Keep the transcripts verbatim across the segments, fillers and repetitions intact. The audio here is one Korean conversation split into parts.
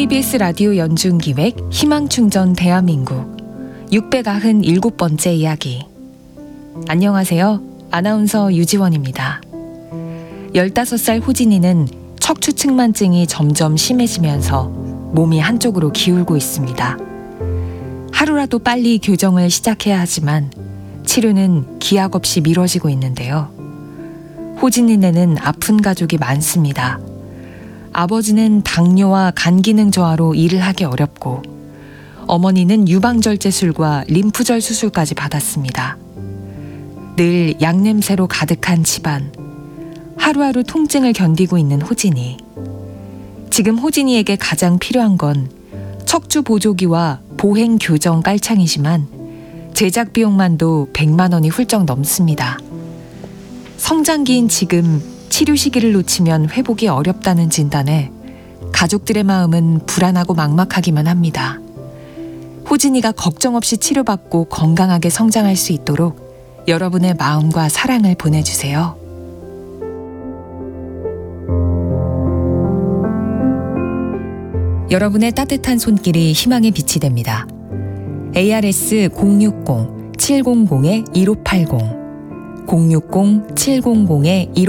케이비에스 라디오 연중기획 희망충전 대한민국 육백구십칠 번째 이야기. 안녕하세요. 아나운서 유지원입니다. 열다섯 살 호진이는 척추측만증이 점점 심해지면서 몸이 한쪽으로 기울고 있습니다. 하루라도 빨리 교정을 시작해야 하지만 치료는 기약 없이 미뤄지고 있는데요. 호진이네는 아픈 가족이 많습니다. 아버지는 당뇨와 간 기능 저하로 일을 하기 어렵고 어머니는 유방절제술과 림프절 수술까지 받았습니다. 늘 양냄새로 가득한 집안. 하루하루 통증을 견디고 있는 호진이. 지금 호진이에게 가장 필요한 건 척추 보조기와 보행 교정 깔창이지만 제작 비용만도 백만 원이 훌쩍 넘습니다. 성장기인 지금 치료 시기를 놓치면 회복이 어렵다는 진단에 가족들의 마음은 불안하고 막막하기만 합니다. 호진이가 걱정 없이 치료받고 건강하게 성장할 수 있도록 여러분의 마음과 사랑을 보내주세요. 여러분의 따뜻한 손길이 희망의 빛이 됩니다. 에이아르에스 공육공 칠공공 일오팔공 공육공 칠공공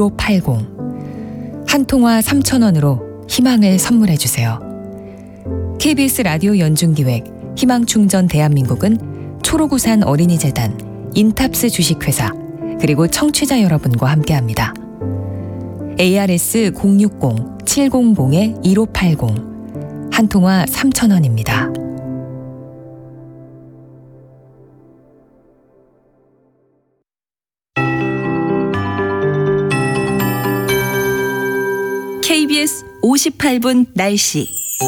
일오팔공 한 통화 삼천 원으로 희망을 선물해주세요. 케이비에스 라디오 연중기획 희망충전 대한민국은 초록우산 어린이재단, 인탑스 주식회사, 그리고 청취자 여러분과 함께합니다. 에이아르에스 공육공 칠공공 일오팔공 한 통화 삼천 원입니다. 케이비에스 오십팔 분 날씨.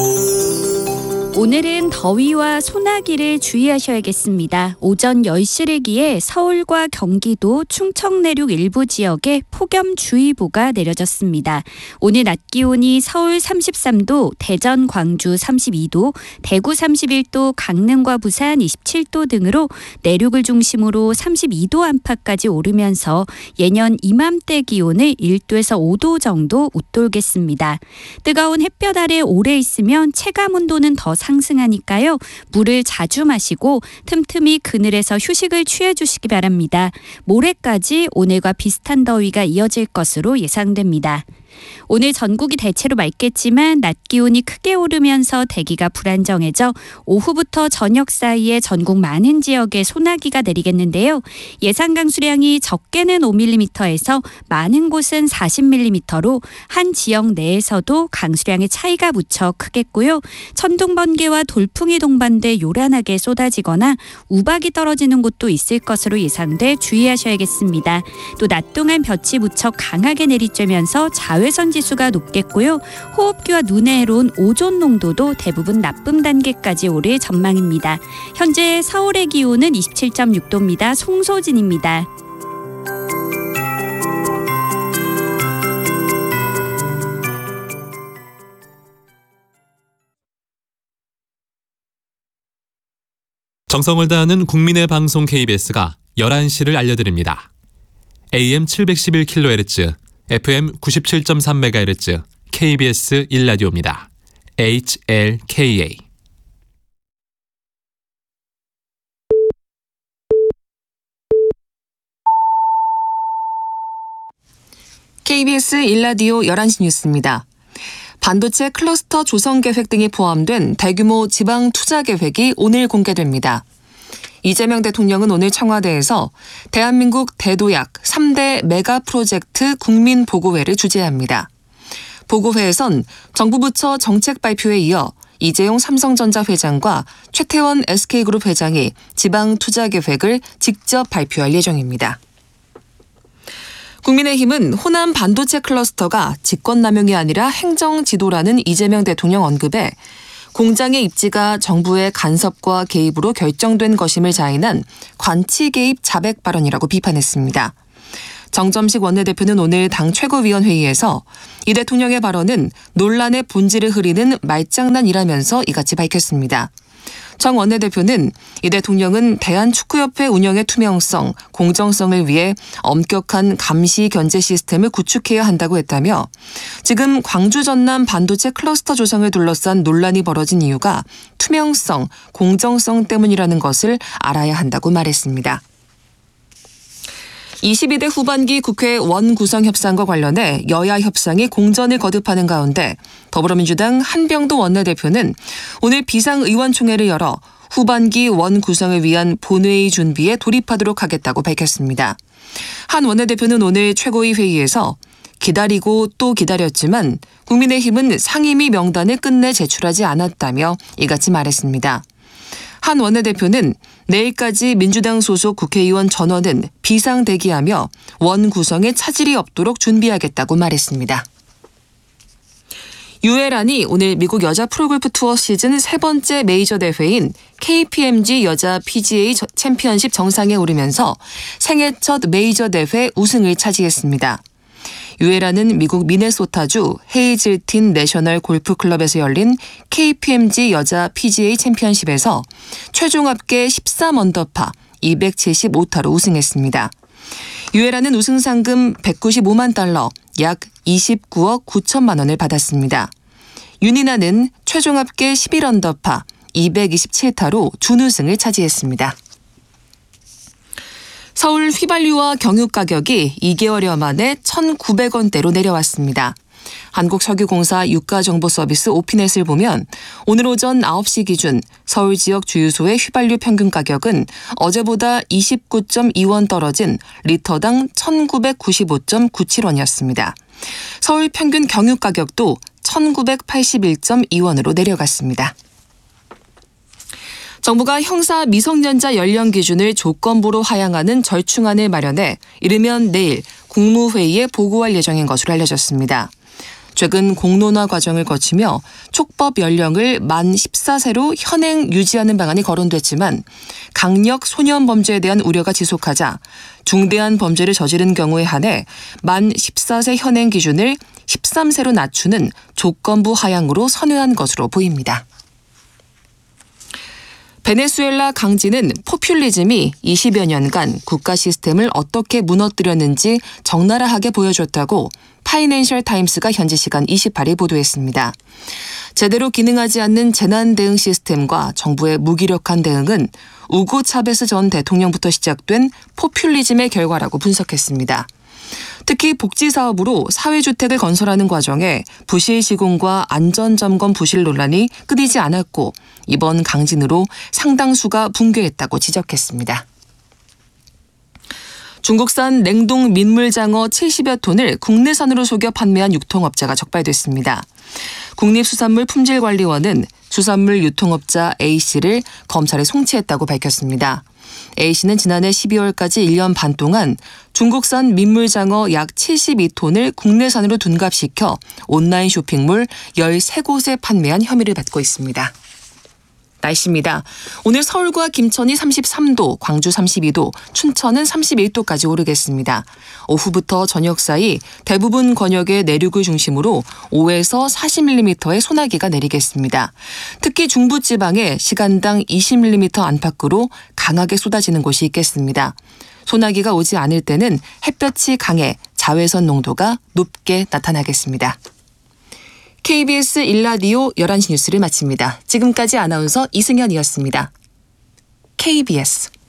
오늘은 더위와 소나기를 주의하셔야겠습니다. 오전 열 시를 기해 서울과 경기도, 충청 내륙 일부 지역에 폭염주의보가 내려졌습니다. 오늘 낮 기온이 서울 삼십삼 도, 대전, 광주 삼십이 도, 대구 삼십일 도, 강릉과 부산 이십칠 도 등으로 내륙을 중심으로 삼십이 도 안팎까지 오르면서 예년 이맘때 기온을 일 도에서 오 도 정도 웃돌겠습니다. 뜨거운 햇볕 아래 오래 있으면 체감온도는 더 상승하니까요. 물을 자주 마시고 틈틈이 그늘에서 휴식을 취해주시기 바랍니다. 모레까지 오늘과 비슷한 더위가 이어질 것으로 예상됩니다. 오늘 전국이 대체로 맑겠지만 낮 기온이 크게 오르면서 대기가 불안정해져 오후부터 저녁 사이에 전국 많은 지역에 소나기가 내리겠는데요. 예상 강수량이 적게는 오 밀리미터에서 많은 곳은 사십 밀리미터로 한 지역 내에서도 강수량의 차이가 무척 크겠고요. 천둥, 번개와 돌풍이 동반돼 요란하게 쏟아지거나 우박이 떨어지는 곳도 있을 것으로 예상돼 주의하셔야겠습니다. 또 낮 동안 볕이 무척 강하게 내리쬐면서 자외선 지수가 높겠고요. 호흡기와 눈에 해로운 오존 농도도 대부분 나쁨 단계까지 오를 전망입니다. 현재 서울의 기온은 이십칠 점 육 도입니다. 송소진입니다. 정성을 다하는 국민의 방송 케이비에스가 열한 시를 알려드립니다. 에이엠 칠백십일 킬로헤르츠, 에프엠 구십칠 점 삼 메가헤르츠 케이비에스 일 라디오입니다. 에이치엘케이에이. 케이비에스 일 라디오 열한 시 뉴스입니다. 반도체 클러스터 조성 계획 등이 포함된 대규모 지방 투자 계획이 오늘 공개됩니다. 이재명 대통령은 오늘 청와대에서 대한민국 대도약 삼 대 메가 프로젝트 국민 보고회를 주재합니다. 보고회에선 정부 부처 정책 발표에 이어 이재용 삼성전자 회장과 최태원 에스케이그룹 회장이 지방 투자 계획을 직접 발표할 예정입니다. 국민의힘은 호남 반도체 클러스터가 직권남용이 아니라 행정지도라는 이재명 대통령 언급에 공장의 입지가 정부의 간섭과 개입으로 결정된 것임을 자인한 관치 개입 자백 발언이라고 비판했습니다. 정점식 원내대표는 오늘 당 최고위원회의에서 이 대통령의 발언은 논란의 본질을 흐리는 말장난이라면서 이같이 밝혔습니다. 정 원내대표는 이 대통령은 대한축구협회 운영의 투명성, 공정성을 위해 엄격한 감시 견제 시스템을 구축해야 한다고 했다며 지금 광주 전남 반도체 클러스터 조성을 둘러싼 논란이 벌어진 이유가 투명성, 공정성 때문이라는 것을 알아야 한다고 말했습니다. 이십이 대 후반기 국회 원구성 협상과 관련해 여야 협상이 공전을 거듭하는 가운데 더불어민주당 한병도 원내대표는 오늘 비상의원총회를 열어 후반기 원구성을 위한 본회의 준비에 돌입하도록 하겠다고 밝혔습니다. 한 원내대표는 오늘 최고위 회의에서 기다리고 또 기다렸지만 국민의힘은 상임위 명단을 끝내 제출하지 않았다며 이같이 말했습니다. 한 원내대표는 내일까지 민주당 소속 국회의원 전원은 비상대기하며 원 구성에 차질이 없도록 준비하겠다고 말했습니다. 유에란이 오늘 미국 여자 프로골프 투어 시즌 세 번째 메이저 대회인 케이피엠지 여자 피지에이 챔피언십 정상에 오르면서 생애 첫 메이저 대회 우승을 차지했습니다. 유에란은 미국 미네소타주 헤이즐틴 내셔널 골프 클럽에서 열린 케이피엠지 여자 피지에이 챔피언십에서 최종 합계 십삼 언더파 이백칠십오 타로 우승했습니다. 유에란은 우승 상금 백구십오만 달러, 약 이십구억 구천만 원을 받았습니다. 윤이나는 최종 합계 십일 언더파 이백이십칠 타로 준우승을 차지했습니다. 서울 휘발유와 경유 가격이 이 개월여 만에 천구백 원대로 내려왔습니다. 한국석유공사 유가정보서비스 오피넷을 보면 오늘 오전 아홉 시 기준 서울 지역 주유소의 휘발유 평균 가격은 어제보다 이십구 점 이 원 떨어진 리터당 천구백구십오 점 구칠 원이었습니다. 서울 평균 경유 가격도 천구백팔십일 점 이 원으로 내려갔습니다. 정부가 형사 미성년자 연령 기준을 조건부로 하향하는 절충안을 마련해 이르면 내일 국무회의에 보고할 예정인 것으로 알려졌습니다. 최근 공론화 과정을 거치며 촉법 연령을 만 열네 세로 현행 유지하는 방안이 거론됐지만 강력 소년 범죄에 대한 우려가 지속하자 중대한 범죄를 저지른 경우에 한해 만 열네 세 현행 기준을 열세 세로 낮추는 조건부 하향으로 선회한 것으로 보입니다. 베네수엘라 강진은 포퓰리즘이 이십여 년간 국가 시스템을 어떻게 무너뜨렸는지 적나라하게 보여줬다고 파이낸셜 타임스가 현지 시간 이십팔 일 보도했습니다. 제대로 기능하지 않는 재난 대응 시스템과 정부의 무기력한 대응은 우고 차베스 전 대통령부터 시작된 포퓰리즘의 결과라고 분석했습니다. 특히 복지사업으로 사회주택을 건설하는 과정에 부실 시공과 안전점검 부실 논란이 끊이지 않았고 이번 강진으로 상당수가 붕괴했다고 지적했습니다. 중국산 냉동 민물장어 칠십여 톤을 국내산으로 속여 판매한 유통업자가 적발됐습니다. 국립수산물품질관리원은 수산물 유통업자 A씨를 검찰에 송치했다고 밝혔습니다. A씨는 지난해 십이월까지 일 년 반 동안 중국산 민물장어 약 칠십이 톤을 국내산으로 둔갑시켜 온라인 쇼핑몰 열세 곳에 판매한 혐의를 받고 있습니다. 날씨입니다. 오늘 서울과 김천이 삼십삼 도, 광주 삼십이 도, 춘천은 삼십일 도까지 오르겠습니다. 오후부터 저녁 사이 대부분 권역의 내륙을 중심으로 오에서 사십 밀리미터의 소나기가 내리겠습니다. 특히 중부지방에 시간당 이십 밀리미터 안팎으로 강하게 쏟아지는 곳이 있겠습니다. 소나기가 오지 않을 때는 햇볕이 강해 자외선 농도가 높게 나타나겠습니다. 케이비에스 일 라디오 열한 시 뉴스를 마칩니다. 지금까지 아나운서 이승현이었습니다. 케이비에스